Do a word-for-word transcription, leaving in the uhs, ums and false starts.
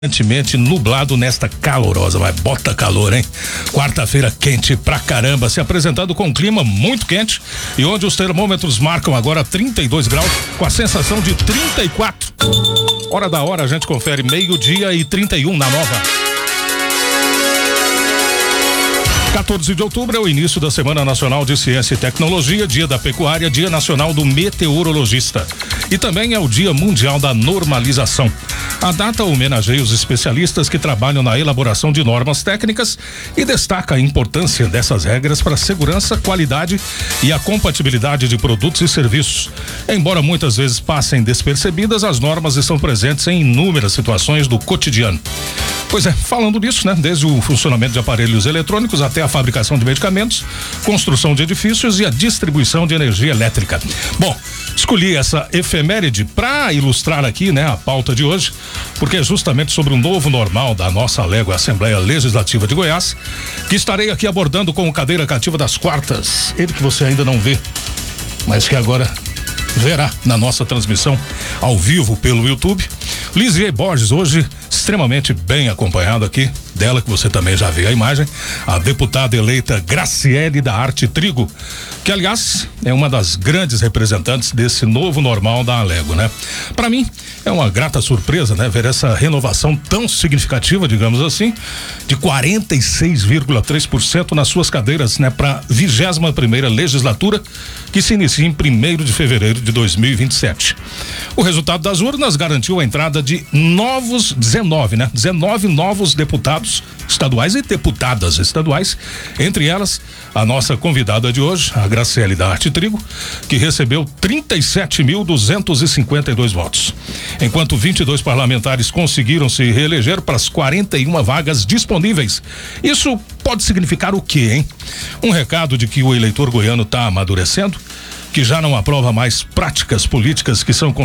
Predominantemente nublado nesta calorosa, mas bota calor, hein? Quarta-feira quente pra caramba, se apresentando com um clima muito quente e onde os termômetros marcam agora trinta e dois graus, com a sensação de trinta e quatro. Hora da hora, a gente confere meio-dia e trinta e um na Nova. quatorze de outubro é o início da Semana Nacional de Ciência e Tecnologia, Dia da Pecuária, Dia Nacional do Meteorologista. E também é o Dia Mundial da Normalização. A data homenageia os especialistas que trabalham na elaboração de normas técnicas e destaca a importância dessas regras para a segurança, qualidade e a compatibilidade de produtos e serviços. Embora muitas vezes passem despercebidas, as normas estão presentes em inúmeras situações do cotidiano. Pois é, falando disso, né? Desde o funcionamento de aparelhos eletrônicos até a fabricação de medicamentos, construção de edifícios e a distribuição de energia elétrica. Bom, escolhi essa efeméride para ilustrar aqui, né, a pauta de hoje, porque é justamente sobre o novo normal da nossa Alego Assembleia Legislativa de Goiás, que estarei aqui abordando com o Cadeira Cativa das quartas. Ele que você ainda não vê, mas que agora verá na nossa transmissão ao vivo pelo YouTube. Lisier Borges, hoje extremamente bem acompanhado aqui dela, que você também já viu a imagem, a deputada eleita Graciele da Arte Trigo, que aliás é uma das grandes representantes desse novo normal da Alego, né? Para mim é uma grata surpresa, né, ver essa renovação tão significativa, digamos assim, de quarenta e seis vírgula três por cento nas suas cadeiras, né, para vigésima primeira legislatura, que se inicia em primeiro de fevereiro de dois mil e vinte e sete. O resultado das urnas garantiu a entrada de novos dezenove, né? dezenove novos deputados estaduais e deputadas estaduais, entre elas a nossa convidada de hoje, a Graciele da Arte Trigo, que recebeu trinta e sete mil duzentos e cinquenta e dois votos. Enquanto vinte e dois parlamentares conseguiram se reeleger para as quarenta e uma vagas disponíveis. Isso pode significar o quê, hein? Um recado de que o eleitor goiano está amadurecendo, que já não aprova mais práticas políticas que são